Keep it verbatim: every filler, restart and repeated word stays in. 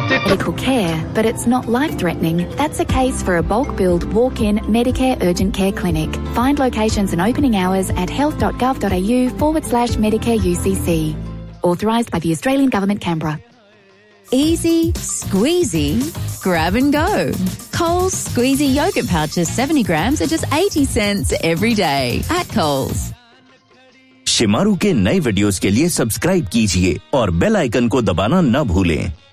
Medical care, but it's not life-threatening. That's a case for a bulk billed walk-in Medicare urgent care clinic. Find locations and opening hours at health.gov.au forward slash Medicare U C C. Authorised by the Australian Government, Canberra. Easy, squeezy, grab and go. Coles Squeezy yogurt pouches seventy grams are just eighty cents every day at Coles. Shemaroo के नए videos के लिए subscribe कीजिए और bell icon को दबाना न भूलें।